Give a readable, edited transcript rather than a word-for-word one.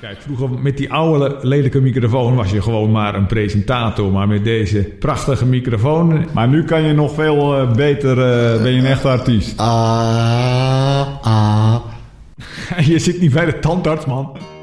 Kijk, vroeger met die oude lelijke microfoon was je gewoon maar een presentator. Maar met deze prachtige microfoon... Maar nu kan je nog veel beter... ben je een echte artiest. Je zit niet bij de tandarts, man.